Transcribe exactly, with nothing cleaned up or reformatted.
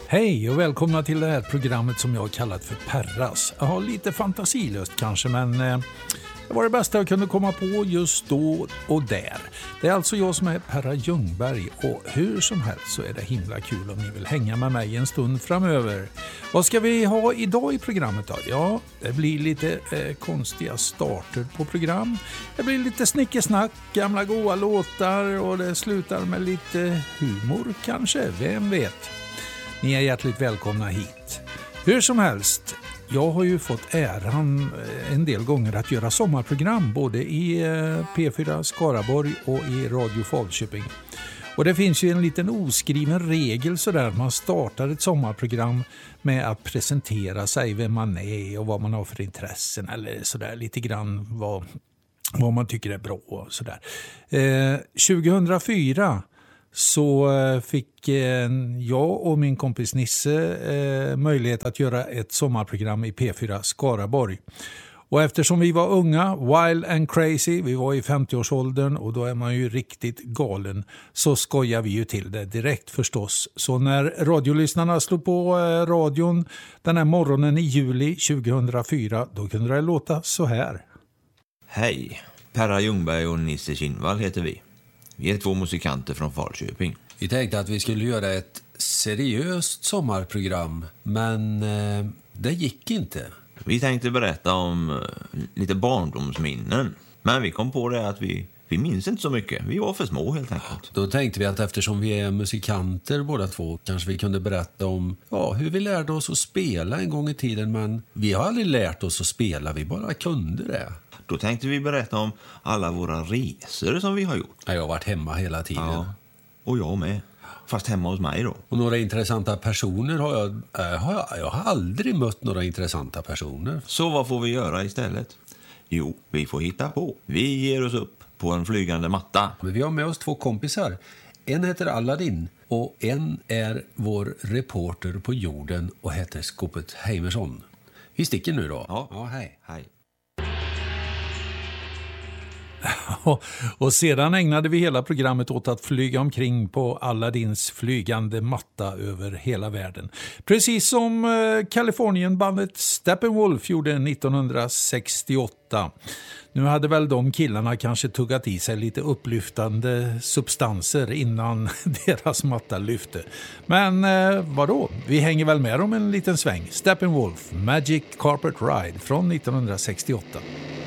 Hej och välkomna till det här programmet som jag har kallat för Perras. Jag har lite fantasilöst kanske, men eh, det var det bästa jag kunde komma på just då och där. Det är alltså jag som är Perra Ljungberg, och hur som helst så är det himla kul om ni vill hänga med mig en stund framöver. Vad ska vi ha idag i programmet då? Ja, det blir lite eh, konstiga starter på program. Det blir lite snickesnack, gamla goa låtar, och det slutar med lite humor kanske, vem vet. Ni är hjärtligt välkomna hit. Hur som helst, jag har ju fått äran en del gånger att göra sommarprogram både i P fyra Skaraborg och i Radio Falköping. Och det finns ju en liten oskriven regel sådär, man startar ett sommarprogram med att presentera sig, vem man är och vad man har för intressen, eller sådär lite grann vad, vad man tycker är bra och sådär. Eh, tjugohundrafyra så fick jag och min kompis Nisse möjlighet att göra ett sommarprogram i P fyra Skaraborg. Och eftersom vi var unga, wild and crazy, vi var i femtioårsåldern och då är man ju riktigt galen, så skojar vi ju till det direkt förstås. Så när radiolyssnarna slog på radion den här morgonen i juli tjugohundrafyra, då kunde det låta så här. Hej, Perra Ljungberg och Nisse Kinnvall heter vi. Vi är två musikanter från Falköping. Vi tänkte att vi skulle göra ett seriöst sommarprogram, men eh, det gick inte. Vi tänkte berätta om eh, lite barndomsminnen. Men vi kom på det att vi, vi minns inte så mycket. Vi var för små helt enkelt. Då tänkte vi att eftersom vi är musikanter båda två, kanske vi kunde berätta om ja, hur vi lärde oss att spela en gång i tiden. Men vi har aldrig lärt oss att spela, vi bara kunde det. Då tänkte vi berätta om alla våra resor som vi har gjort. Jag har varit hemma hela tiden. Ja, och jag med. Fast hemma hos mig då. Och några intressanta personer har jag, äh, har jag... Jag har aldrig mött några intressanta personer. Så vad får vi göra istället? Jo, vi får hitta på. Vi ger oss upp på en flygande matta. Men vi har med oss två kompisar. En heter Aladdin och en är vår reporter på jorden och heter Skopet Heimersson. Vi sticker nu då. Ja, ja hej. Hej. Och sedan ägnade vi hela programmet åt att flyga omkring på Aladdins flygande matta över hela världen. Precis som Kalifornienbandet Steppenwolf gjorde nittonhundrasextioåtta. Nu hade väl de killarna kanske tuggat i sig lite upplyftande substanser innan deras matta lyfte. Men eh, vadå? Vi hänger väl med om en liten sväng. Steppenwolf, Magic Carpet Ride från nittonhundrasextioåtta.